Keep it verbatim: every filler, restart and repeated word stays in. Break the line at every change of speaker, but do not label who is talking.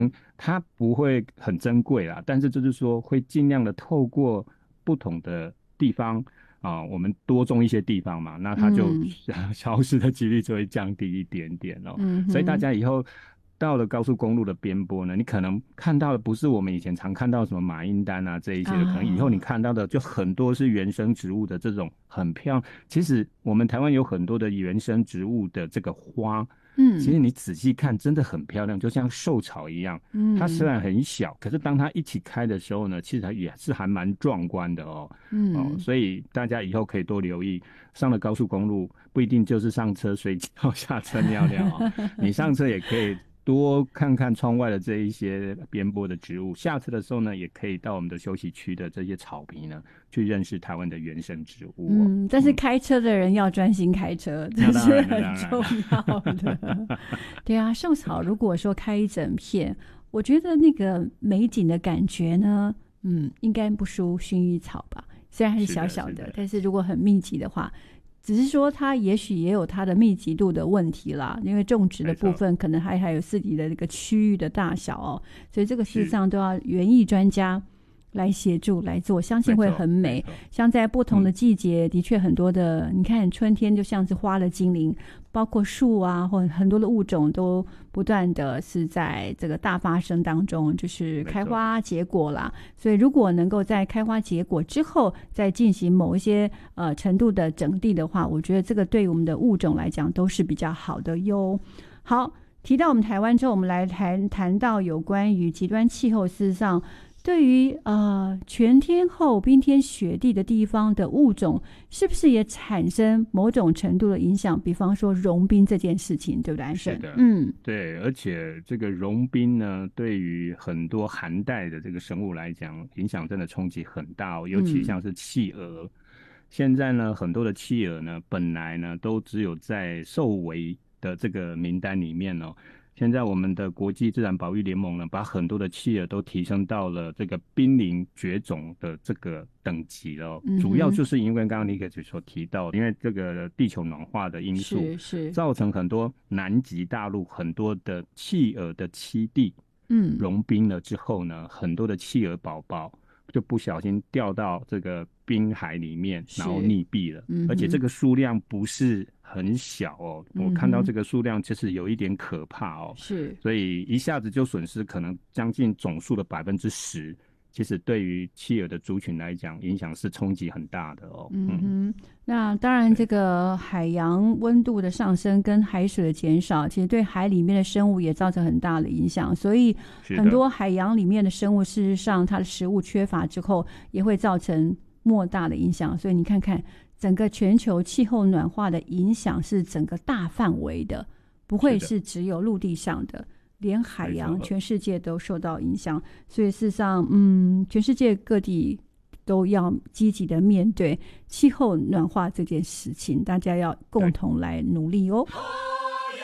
它不会很珍贵啦，但是就是说会尽量的透过不同的地方啊，我们多种一些地方嘛，那它就
嗯
消失的几率就会降低一点点哦。所以大
嗯哼，
家以后到了高速公路的边坡呢，你可能看到的不是我们以前常看到什么马英丹啊这一些的，可能以后你
啊，
看到的就很多是原生植物的这种很漂亮。其实我们台湾有很多的原生植物的这个花。其
嗯
实你仔细看，真的很漂亮，就像寿草一样。它虽
嗯
然很小，可是当它一起开的时候呢，其实它也是还蛮壮观的哦。哦，
嗯。
所以大家以后可以多留意，上了高速公路不一定就是上车睡觉、下车尿尿哦，你上车也可以多看看窗外的这一些边坡的植物，下车的时候呢，也可以到我们的休息区的这些草皮呢，去认识台湾的原生植物哦。
嗯，但是
嗯，
开车的人要专心开车，这
那当然，那
是很
当然。
重要的。对啊，寿草如果说开一整片，我觉得那个美景的感觉呢，嗯，应该不输薰衣草吧。虽然它是
是的，
小小的，
是的，
但是如果很密集的话，只是说它也许也有它的密集度的问题啦，因为种植的
没错，
部分可能还还有自己的这个区域的大小哦，所以这个事实
是
上都要园艺专家来协助来做，相信会
没错，
很美。
没错。
像在不同的
嗯，
季节，的确很多的，你看春天就像是花的精灵，包括树啊，或很多的物种都不断的是在这个大发生当中，就是
没错。
开花结果啦。所以如果能够在开花结果之后，再进行某一些呃程度的整地的话，我觉得这个对我们的物种来讲都是比较好的哟。好。提到我们台湾之后，我们来谈谈到有关于极端气候，事实上对于呃全天候冰天雪地的地方的物种，是不是也产生某种程度的影响？比方说融冰这件事情，对不对，安生？
是的，
嗯，
对，而且这个融冰呢，对于很多寒带的这个生物来讲，影响真的冲击很大哦，尤其
嗯，
像是企鹅。现在呢，很多的企鹅呢，本来呢都只有在受危的这个名单里面哦。现在我们的国际自然保育联盟呢，把很多的企鹅都提升到了这个濒临绝种的这个等级了哦。主要
嗯哼，
就是因为刚刚尼克所提到，因为这个地球暖化的因素，
是是，
造成很多南极大陆很多的企鹅的栖地
嗯
融冰了之后呢，很多的企鹅宝宝就不小心掉到这个冰海里面，然后
是，
溺毙了。而且这
嗯哼，
个数量不是很小哦，我看到
嗯哼，
这个数量其实有一点可怕哦，
是。
所以一下子就损失可能将近总数的百分之十。其实对于企鹅的族群来讲，影响是冲击很大的哦。嗯，
嗯哼，那当然，这
对，
个海洋温度的上升跟海水的减少，其实对海里面的生物也造成很大的影响。所以，很
是的，
多海洋里面的生物，事实上它的食物缺乏之后，也会造成莫大的影响。所以你看看，整个全球气候暖化的影响是整个大范围的，不会
是的，
是只有陆地上的。连海
没错。
洋，全世界都受到影响，所以事实上，嗯，全世界各地都要积极的面对气候暖化这件事情，大家要共
对。
同来努力哦。